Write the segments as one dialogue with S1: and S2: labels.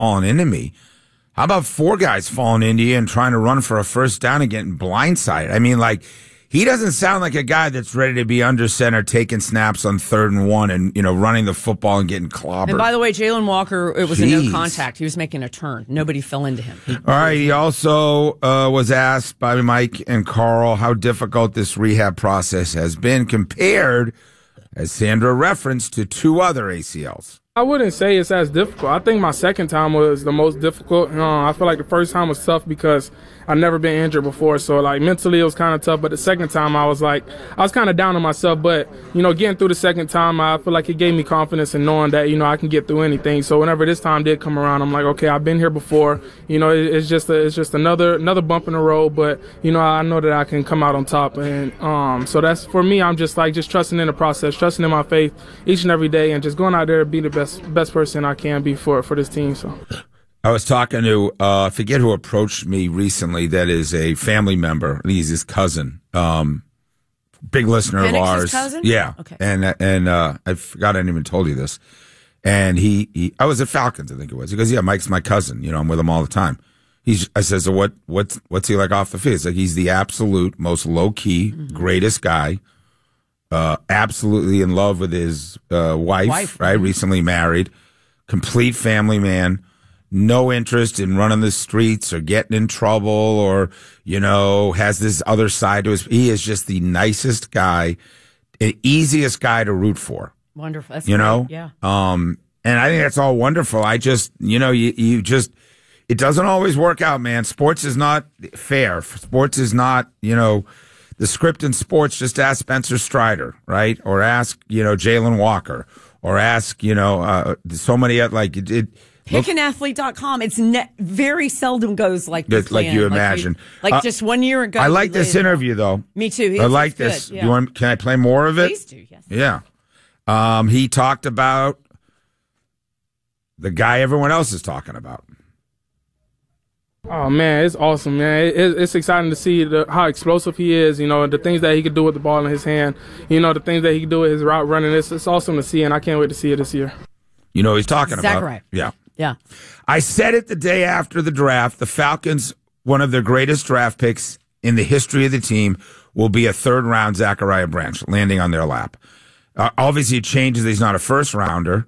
S1: falling into me. How about 4 guys falling into you and trying to run for a first down and getting blindsided? I mean, like, he doesn't sound like a guy that's ready to be under center, taking snaps on 3rd and 1 and, running the football and getting clobbered.
S2: And by the way, Jalen Walker, it was a no contact. He was making a turn. Nobody fell into him.
S1: All right. He also was asked by Mike and Carl how difficult this rehab process has been compared, as Sandra referenced, to 2 other ACLs.
S3: I wouldn't say it's as difficult. I think my second time was the most difficult. I feel like the first time was tough because I've never been injured before. So, like, mentally it was kind of tough. But the second time I was kind of down on myself. But, getting through the second time, I feel like it gave me confidence in knowing that, I can get through anything. So whenever this time did come around, I'm like, okay, I've been here before. It's just another bump in the road. But, I know that I can come out on top. And so that's, for me, I'm just trusting in the process, trusting in my faith each and every day, and just going out there and be the best person I can be for this team. So
S1: I was talking to I forget who approached me recently that is a family member. He's his cousin. Big listener of ours.
S2: Cousin?
S1: Yeah.
S2: Okay.
S1: And I forgot I didn't even told you this. And I was at Falcons, I think it was. He goes, yeah, Mike's my cousin. I'm with him all the time. I said, so what's he like off the field? It's like he's the absolute most low key, greatest guy. Absolutely in love with his wife, right? Recently married, complete family man, no interest in running the streets or getting in trouble or, has this other side to his. He is just the nicest guy, the easiest guy to root for.
S2: Wonderful. That's great. Yeah.
S1: And I think that's all wonderful. I just, you just, it doesn't always work out, man. Sports is not fair. Sports is not, the script in sports. Just ask Spencer Strider, right? Or ask, Jalen Walker, or ask, so many,
S2: Pickanathlete.com. It's very seldom goes like this.
S1: Like you imagine.
S2: Just 1 year ago.
S1: I like this interview, though.
S2: Me too.
S1: I like this.
S2: Yeah.
S1: Can I play more of it?
S2: Please do, yes.
S1: Yeah. He talked about the guy everyone else is talking about.
S3: Oh, man, it's awesome, man. It's exciting to see how explosive he is, the things that he could do with the ball in his hand, the things that he could do with his route running. It's awesome to see, and I can't wait to see it this year.
S1: He's talking about.
S2: Zachariah.
S1: Yeah.
S2: Yeah.
S1: I said it the day after the draft, the Falcons, one of their greatest draft picks in the history of the team, will be a 3rd-round Zachariah Branch landing on their lap. Obviously, it changes that he's not a first-rounder,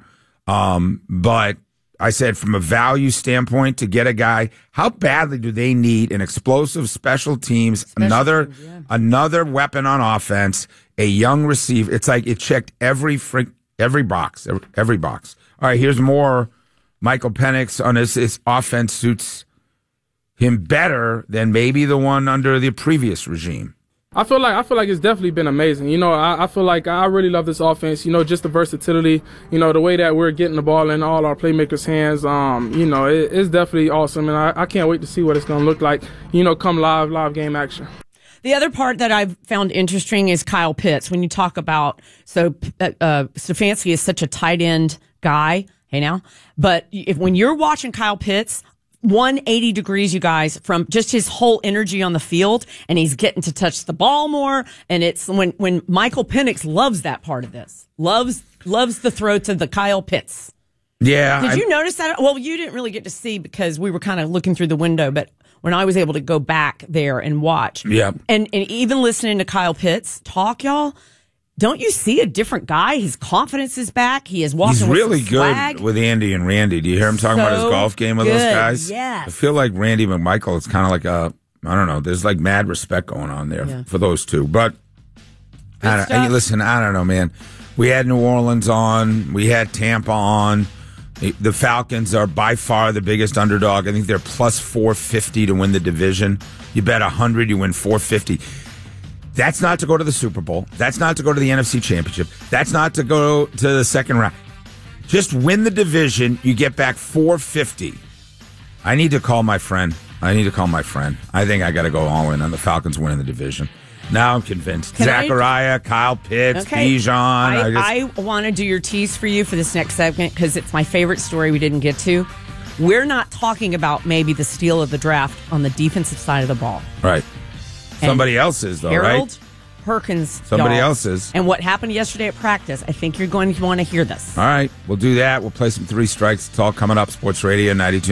S1: but I said from a value standpoint to get a guy, how badly do they need an explosive special teams, another weapon on offense, a young receiver? It's like it checked every box. All right, here's more. Michael Penix on his offense suits him better than maybe the one under the previous regime.
S3: I feel like it's definitely been amazing. I feel like I really love this offense. Just the versatility. The way that we're getting the ball in all our playmakers' hands. It's definitely awesome, and I can't wait to see what it's going to look like. Come live game action.
S2: The other part that I've found interesting is Kyle Pitts. When you talk about Stefanski is such a tight end guy. Hey now, but when you're watching Kyle Pitts, 180 degrees, you guys, from just his whole energy on the field, and he's getting to touch the ball more. And it's when Michael Penix loves that part of this, loves the throw to the Kyle Pitts.
S1: Yeah.
S2: Did you notice that? Well, you didn't really get to see because we were kind of looking through the window, but when I was able to go back there and watch, and even listening to Kyle Pitts talk, y'all. Don't you see a different guy? His confidence is back. He is walking. He's
S1: really
S2: with swag.
S1: good with Andy and Randy. Do you hear him talking about his golf game with those guys?
S2: Yes.
S1: I feel like Randy McMichael is kind of like I don't know. There's like mad respect going on there for those two. But listen, I don't know, man. We had New Orleans on. We had Tampa on. The Falcons are by far the biggest underdog. I think they're plus 450 to win the division. You bet 100, you win 450. That's not to go to the Super Bowl. That's not to go to the NFC Championship. That's not to go to the second round. Just win the division. You get back 450. I need to call my friend. I think I got to go all in on the Falcons winning the division. Now I'm convinced. Zachariah, Kyle Pitts, Bijan.
S2: I want to do your tease for you for this next segment because it's my favorite story we didn't get to. We're not talking about maybe the steal of the draft on the defensive side of the ball.
S1: Right. Somebody else is, though,
S2: Harold,
S1: right?
S2: Perkins.
S1: Somebody else's.
S2: And what happened yesterday at practice, I think you're going to want to hear this.
S1: All right, we'll do that. We'll play some 3 strikes. It's all coming up. Sports Radio 92.